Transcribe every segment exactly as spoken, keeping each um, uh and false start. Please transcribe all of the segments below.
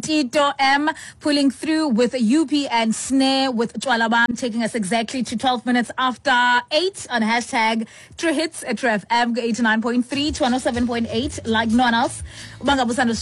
Tito M pulling through with U P and Snare with Chwalabam, taking us exactly to twelve minutes after eight on hashtag True Hits at True F M eighty-nine point three to one oh seven point eight like no one else. Welcome to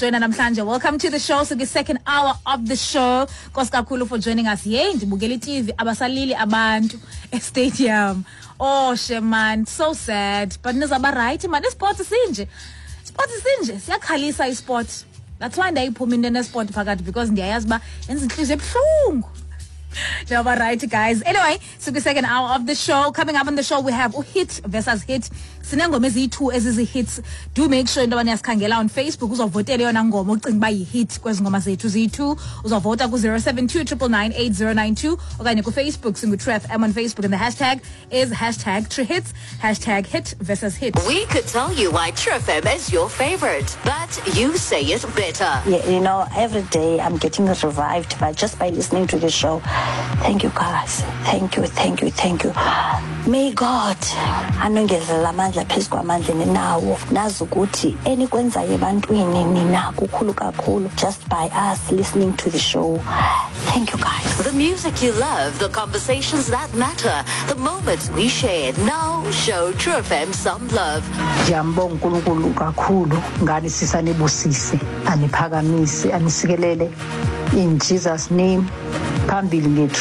the show. So the second hour of the show. Koskakulu for joining us here. Ndibukeli T V abasalili abantu stadium. Oh sheman, so sad. But nizaba right man, sport isinje. Sport isinje. Siyakhalisa isport. That's why ndayiphuma into nesport phakathi because ndiyayazi ba yenza inhliziyo ebuhlungu. All right, guys. Anyway, so the second hour of the show. Coming up on the show, we have hit versus hit. Sinengoma eziyi-two ezizi-hits. Do make sure into abanye yasikhangela on Facebook uzovotela yona ngoma ucinga uba yi-hit kwezi ngoma zethu ziyi-two. Uzovota ku zero seven two nine nine eight zero nine two okanye ku Facebook singu True F M on Facebook, and the hashtag is hashtag True Hits, hashtag hit versus hit. We could tell you why True F M is your favorite, but you say it better. Yeah, you know, every day I'm getting revived by just by listening to the show. Thank you, guys. Thank you, thank you, thank you. May God anongezela amandla phezu kwamandla ninawo. Nazi ukuthi enikwenzayo ebantwini nina kukhulu kakhulu just by us listening to the show. Thank you, guys. The music you love, the conversations that matter, the moments we shared. Now show True F M some love. Ngiyambonga uNkulunkulu kakhulu ngani sisanibusise aniphakamise anisikelele in Jesus name. Vote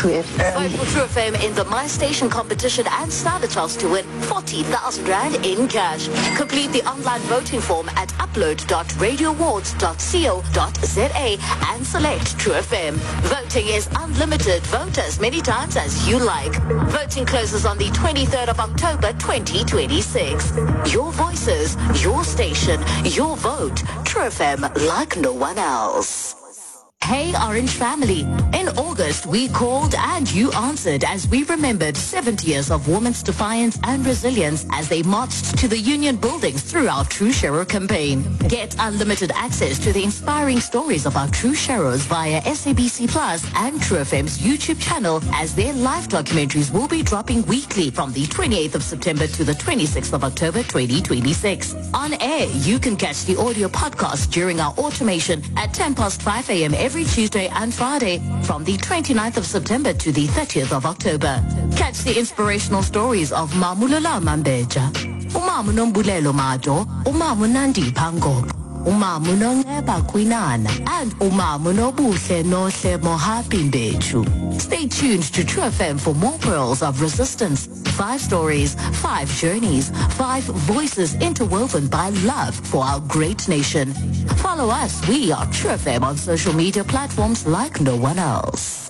for True F M in the My Station competition and stand a chance to win forty thousand rand in cash. Complete the online voting form at upload dot radio awards dot co dot za and select True F M. Voting is unlimited. Vote as many times as you like. Voting closes on the twenty-third of October twenty twenty-six. Your voices, your station, your vote. True F M like no one else. Hey Orange family, in August we called and you answered as we remembered seventy years of women's defiance and resilience as they marched to the Union buildings through our True Shero campaign. Get unlimited access to the inspiring stories of our True Sheros via S A B C Plus and True F M's YouTube channel, as their live documentaries will be dropping weekly from the twenty-eighth of September to the twenty-sixth of October twenty twenty-six. On air, you can catch the audio podcast during our automation at ten past five a.m. every Tuesday and Friday from the twenty-ninth of September to the thirtieth of October. Catch the inspirational stories of Mamulala Mambeja, Umamu Nombulelo Majo, Umamu Nandi Pango, Umamu Nongeba Kwinana, and Umamu Nobuhle Nohle Mohapimbechu. Stay tuned to True F M for more pearls of resistance. Five stories, five journeys, five voices interwoven by love for our great nation. Follow us. We are True F M on social media platforms like no one else.